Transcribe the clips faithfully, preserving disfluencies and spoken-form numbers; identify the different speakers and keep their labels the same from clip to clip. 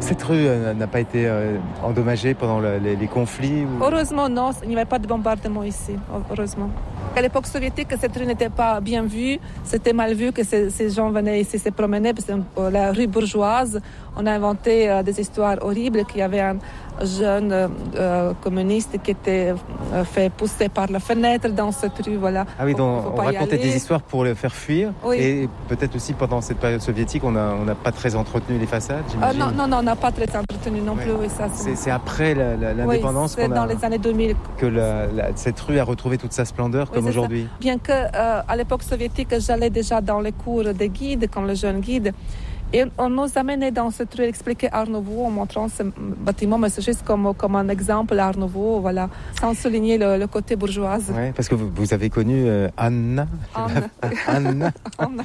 Speaker 1: Cette rue euh, n'a pas été euh, endommagée pendant le, les, les conflits ou...
Speaker 2: Heureusement, non, il n'y avait pas de bombardement ici, heureusement. À l'époque soviétique, cette rue n'était pas bien vue, c'était mal vu que ces, ces gens venaient ici se promener, parce que la rue bourgeoise, on a inventé euh, des histoires horribles, qu'il y avait un jeune euh, communiste qui était euh, fait pousser par la fenêtre dans cette rue, voilà.
Speaker 1: Ah oui, donc
Speaker 2: faut, faut
Speaker 1: on racontait des histoires pour le faire fuir,
Speaker 2: oui.
Speaker 1: Et peut-être aussi pendant cette période soviétique, on n'a on a pas très entretenu les façades, j'imagine.
Speaker 2: Euh, non, non, non, on n'a pas très entretenu non ouais. plus, oui, ça.
Speaker 1: C'est, c'est après la, la, l'indépendance
Speaker 2: oui, c'est
Speaker 1: qu'on a,
Speaker 2: dans les années deux mille.
Speaker 1: Que la, la, cette rue a retrouvé toute sa splendeur comme
Speaker 2: oui,
Speaker 1: aujourd'hui.
Speaker 2: Ça. Bien que euh, à l'époque soviétique, j'allais déjà dans les cours de guide, comme le jeune guide. Et on nous amenait dans cette rue expliquer Art Nouveau en montrant ce bâtiment, mais c'est juste comme, comme un exemple Art Nouveau, voilà, sans souligner le, le côté bourgeois.
Speaker 1: Oui, parce que vous, vous avez connu euh, Anna.
Speaker 2: Anna.
Speaker 1: Anna. Anna.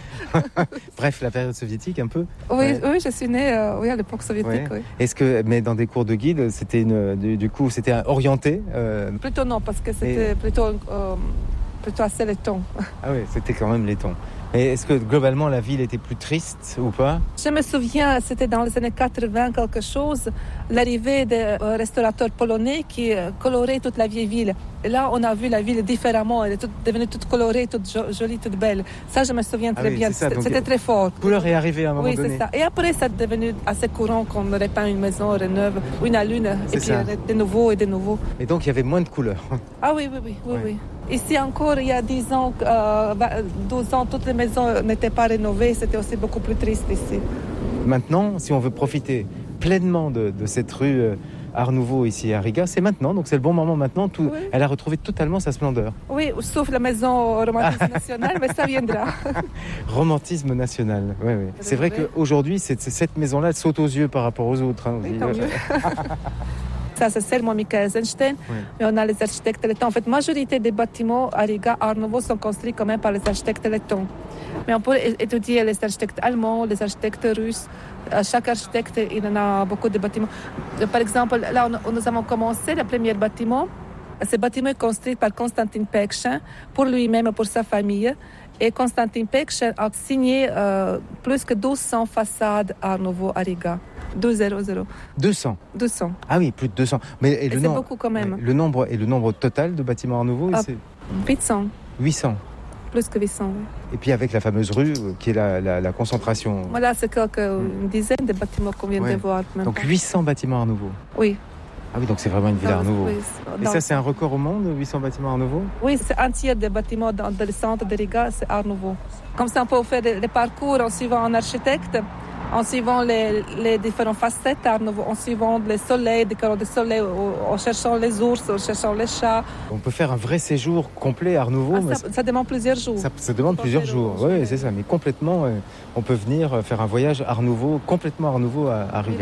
Speaker 1: Bref, la période soviétique un peu.
Speaker 2: Oui,
Speaker 1: ouais.
Speaker 2: oui, je suis née euh, oui, à l'époque soviétique.
Speaker 1: Ouais.
Speaker 2: Oui.
Speaker 1: Est-ce que, mais dans des cours de guide, c'était une, du, du coup, c'était orienté euh...
Speaker 2: Plutôt non, parce que c'était Et... plutôt, euh, plutôt assez laiton.
Speaker 1: Ah oui, c'était quand même laiton. Et est-ce que globalement la ville était plus triste ou pas?
Speaker 2: Je me souviens, c'était dans les années quatre-vingts quelque chose, l'arrivée des restaurateurs polonais qui coloraient toute la vieille ville. Et là, on a vu la ville différemment, elle est toute, devenue toute colorée, toute jolie, toute belle. Ça, je me souviens très ah oui, bien, ça, c'était, c'était très fort.
Speaker 1: La couleur est arrivée à un moment
Speaker 2: oui,
Speaker 1: donné.
Speaker 2: Oui, c'est ça. Et après, c'est devenu assez courant qu'on repeint une maison reneuve ou une à lune, c'est et ça. Puis de nouveau et de nouveau.
Speaker 1: Et donc, il y avait moins de couleurs.
Speaker 2: Ah oui, oui, oui, oui, ouais. oui. Ici encore, il y a dix ans, euh, douze ans, toutes les maisons n'étaient pas rénovées. C'était aussi beaucoup plus triste ici.
Speaker 1: Maintenant, si on veut profiter pleinement de, de cette rue euh, Art Nouveau ici à Riga, c'est maintenant. Donc c'est le bon moment maintenant. Tout, oui. Elle a retrouvé totalement sa splendeur.
Speaker 2: Oui, sauf la maison Romantisme National, mais ça viendra.
Speaker 1: Romantisme National, oui, oui. C'est vrai qu'aujourd'hui, c'est, c'est cette maison-là elle saute aux yeux par rapport aux autres. Hein,
Speaker 2: oui, tant mieux. Ça, c'est seulement Michael Eisenstein, oui. Mais on a les architectes lettons. En fait, la majorité des bâtiments à Riga, Art Nouveau, sont construits quand même par les architectes lettons. Mais on peut étudier les architectes allemands, les architectes russes. Chaque architecte, il en a beaucoup de bâtiments. Par exemple, là, on, nous avons commencé le premier bâtiment. Ce bâtiment est construit par Konstantin Pekchin pour lui-même et pour sa famille. Et Konstantin Pekchin a signé euh, plus que douze cents façades Art Nouveau à Riga. deux cents.
Speaker 1: deux cents
Speaker 2: deux cents.
Speaker 1: Ah oui, plus de deux cents. Mais et
Speaker 2: et
Speaker 1: le
Speaker 2: c'est
Speaker 1: nom,
Speaker 2: beaucoup quand même.
Speaker 1: Le nombre, et le nombre total de bâtiments Art Nouveau
Speaker 2: ah,
Speaker 1: c'est...
Speaker 2: huit cents.
Speaker 1: huit cents.
Speaker 2: Plus que huit cents, oui.
Speaker 1: Et puis avec la fameuse rue qui est la, la, la concentration.
Speaker 2: Voilà, c'est quelques, une dizaine de bâtiments qu'on vient ouais. de voir.
Speaker 1: Donc pas. huit cents bâtiments Art Nouveau.
Speaker 2: Oui.
Speaker 1: Ah oui, donc c'est vraiment une ville
Speaker 2: dans,
Speaker 1: Art Nouveau.
Speaker 2: Oui,
Speaker 1: et ça, c'est un record au monde, huit cents bâtiments Art Nouveau?
Speaker 2: Oui, c'est un tiers des bâtiments dans, dans le centre de Riga, c'est Art Nouveau. Comme ça, on peut faire des, des parcours en suivant un architecte, en suivant les, les différentes facettes Art Nouveau, en suivant les soleils, des décors de soleil, en cherchant les ours, en cherchant les chats.
Speaker 1: On peut faire un vrai séjour complet Art Nouveau.
Speaker 2: Ah,
Speaker 1: mais
Speaker 2: ça, ça demande plusieurs jours.
Speaker 1: Ça, ça demande plusieurs jours, oui, c'est ça. Mais complètement, euh, on peut venir faire un voyage Art Nouveau, complètement Art Nouveau à, à Riga.